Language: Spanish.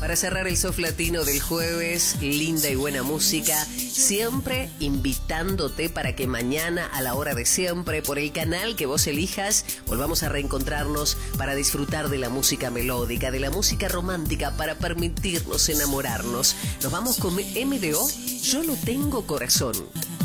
Para cerrar el soft latino del jueves, linda y buena música, siempre invitándote para que mañana a la hora de siempre, por el canal que vos elijas, volvamos a reencontrarnos para disfrutar de la música melódica, de la música romántica, para permitirnos enamorarnos. Nos vamos con MDO, Yo no tengo corazón.